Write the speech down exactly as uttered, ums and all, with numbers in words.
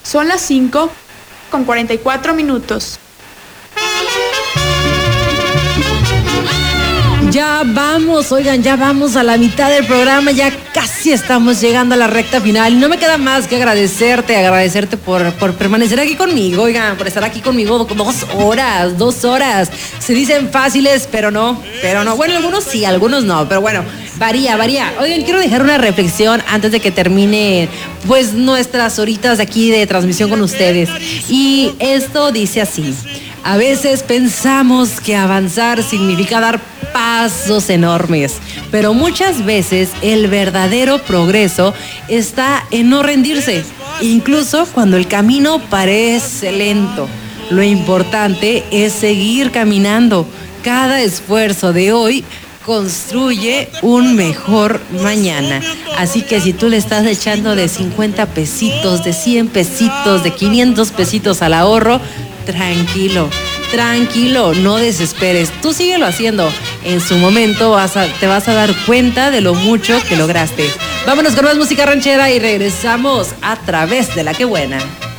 Son las cinco con cuarenta y cuatro minutos. Ya vamos, oigan, ya vamos a la mitad del programa, ya casi estamos llegando a la recta final. Y no me queda más que agradecerte, agradecerte por, por permanecer aquí conmigo, oigan, por estar aquí conmigo dos horas, dos horas. Se dicen fáciles, pero no, pero no. Bueno, algunos sí, algunos no, pero bueno, varía, varía. Oigan, quiero dejar una reflexión antes de que termine, pues, nuestras horitas de aquí de transmisión con ustedes. Y esto dice así: a veces pensamos que avanzar significa dar pasos enormes, pero muchas veces el verdadero progreso está en no rendirse, incluso cuando el camino parece lento. Lo importante es seguir caminando. Cada esfuerzo de hoy construye un mejor mañana. Así que si tú le estás echando de cincuenta pesitos, de cien pesitos, de quinientos pesitos al ahorro, tranquilo, tranquilo, no desesperes. Tú síguelo haciendo. En su momento vas a, te vas a dar cuenta de lo mucho que lograste. Vámonos con más música ranchera y regresamos a través de La Que Buena.